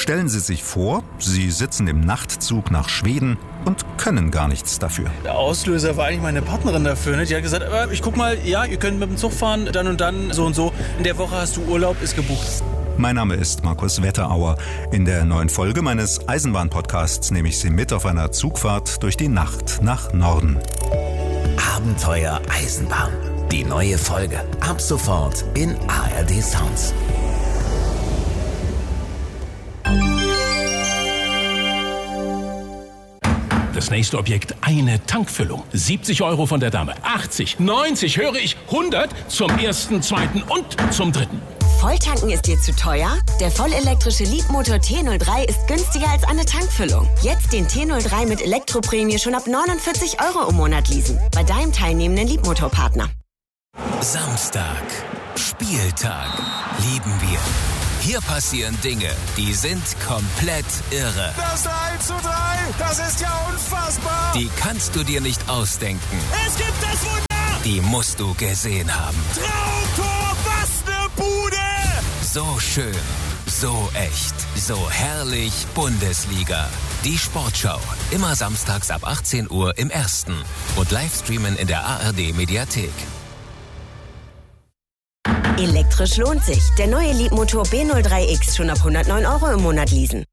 Stellen Sie sich vor, Sie sitzen im Nachtzug nach Schweden und können gar nichts dafür. Der Auslöser war eigentlich meine Partnerin dafür. Ne? Die hat gesagt, ich guck mal, ja, ihr könnt mit dem Zug fahren, dann und dann, so und so. In der Woche hast du Urlaub, ist gebucht. Mein Name ist Markus Wetterauer. In der neuen Folge meines Eisenbahn-Podcasts nehme ich Sie mit auf einer Zugfahrt durch die Nacht nach Norden. Abenteuer Eisenbahn. Die neue Folge. Ab sofort in ARD Sounds. Das nächste Objekt, eine Tankfüllung. 70 € von der Dame. 80, 90, höre ich, 100 zum ersten, zweiten und zum dritten. Volltanken ist dir zu teuer? Der vollelektrische Leapmotor T03 ist günstiger als eine Tankfüllung. Jetzt den T03 mit Elektroprämie schon ab 49 € im Monat leasen. Bei deinem teilnehmenden Leapmotor-Partner. Samstag. Spieltag. Lieben wir. Hier passieren Dinge, die sind komplett irre. Das 1:3, das ist ja unfassbar. Die kannst du dir nicht ausdenken. Es gibt das Wunder. Die musst du gesehen haben. Traumtor, was ne Bude. So schön, so echt, so herrlich Bundesliga. Die Sportschau, immer samstags ab 18 Uhr im Ersten und Livestreamen in der ARD Mediathek. Elektrisch lohnt sich. Der neue Leapmotor B03X schon ab 109 € im Monat leasen.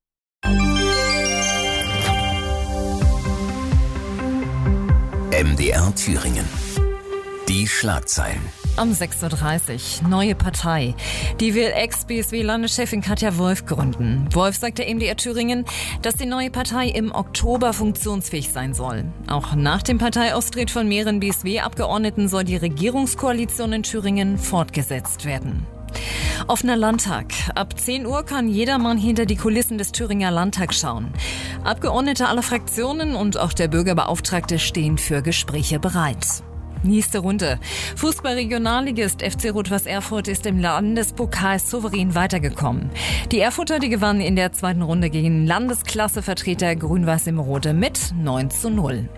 MDR Thüringen. Die Schlagzeilen. Um 6:30 Uhr, neue Partei. Die will Ex-BSW-Landeschefin Katja Wolf gründen. Wolf sagt der MDR Thüringen, dass die neue Partei im Oktober funktionsfähig sein soll. Auch nach dem Parteiaustritt von mehreren BSW-Abgeordneten soll die Regierungskoalition in Thüringen fortgesetzt werden. Offener Landtag. Ab 10 Uhr kann jedermann hinter die Kulissen des Thüringer Landtags schauen. Abgeordnete aller Fraktionen und auch der Bürgerbeauftragte stehen für Gespräche bereit. Nächste Runde. Fußball-Regionalligist FC Rot-Weiß Erfurt ist im Landespokal souverän weitergekommen. Die Erfurter, die gewannen in der zweiten Runde gegen Landesklassevertreter Grün-Weiß Immerode mit 9:0.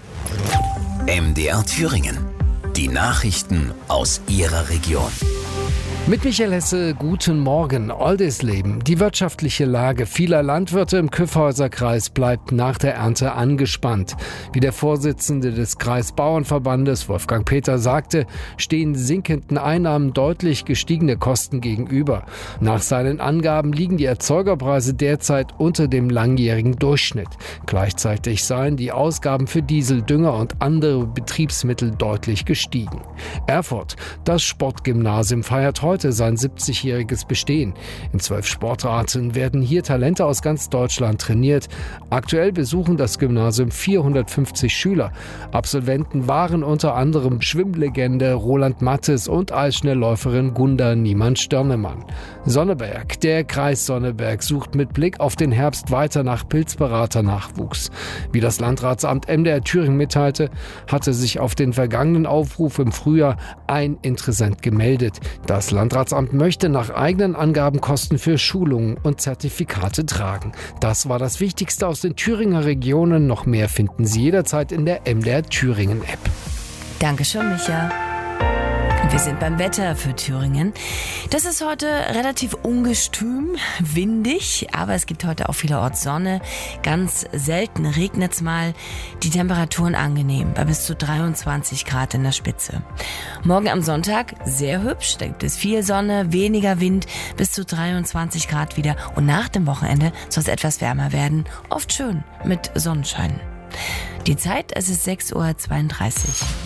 MDR Thüringen. Die Nachrichten aus Ihrer Region. Mit Michael Hesse, guten Morgen. Oldisleben. Die wirtschaftliche Lage vieler Landwirte im Kyffhäuser-Kreis bleibt nach der Ernte angespannt. Wie der Vorsitzende des Kreisbauernverbandes, Wolfgang Peter, sagte, stehen sinkenden Einnahmen deutlich gestiegene Kosten gegenüber. Nach seinen Angaben liegen die Erzeugerpreise derzeit unter dem langjährigen Durchschnitt. Gleichzeitig seien die Ausgaben für Diesel, Dünger und andere Betriebsmittel deutlich gestiegen. Erfurt. Das Sportgymnasium feiert heute sein 70-jähriges Bestehen. In 12 Sportarten werden hier Talente aus ganz Deutschland trainiert. Aktuell besuchen das Gymnasium 450 Schüler. Absolventen waren unter anderem Schwimmlegende Roland Mattes und Eisschnellläuferin Gunda Niemann-Störnemann. Sonneberg. Der Kreis Sonneberg sucht mit Blick auf den Herbst weiter nach Pilzberater-Nachwuchs. Wie das Landratsamt MDR Thüringen mitteilte, hatte sich auf den vergangenen Aufruf im Frühjahr ein Interessent gemeldet. Das Landratsamt möchte nach eigenen Angaben Kosten für Schulungen und Zertifikate tragen. Das war das Wichtigste aus den Thüringer Regionen. Noch mehr finden Sie jederzeit in der MDR Thüringen App. Dankeschön, Micha. Wir sind beim Wetter für Thüringen. Das ist heute relativ ungestüm, windig, aber es gibt heute auch vielerorts Sonne. Ganz selten regnet es mal. Die Temperaturen angenehm, bei bis zu 23 Grad in der Spitze. Morgen am Sonntag sehr hübsch, da gibt es viel Sonne, weniger Wind, bis zu 23 Grad wieder. Und nach dem Wochenende soll es etwas wärmer werden, oft schön mit Sonnenschein. Die Zeit, es ist 6:32 Uhr.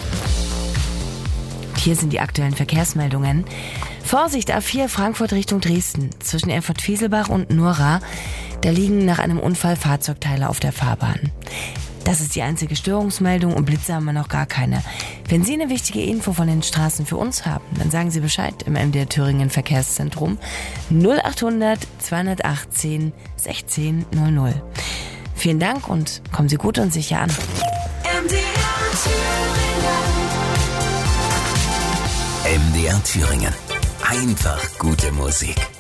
Hier sind die aktuellen Verkehrsmeldungen. Vorsicht, A4 Frankfurt Richtung Dresden. Zwischen Erfurt-Fieselbach und Nurra. Da liegen nach einem Unfall Fahrzeugteile auf der Fahrbahn. Das ist die einzige Störungsmeldung und Blitze haben wir noch gar keine. Wenn Sie eine wichtige Info von den Straßen für uns haben, dann sagen Sie Bescheid im MDR Thüringen Verkehrszentrum 0800 218 1600. Vielen Dank und kommen Sie gut und sicher an. MDR Thüringen. Einfach gute Musik.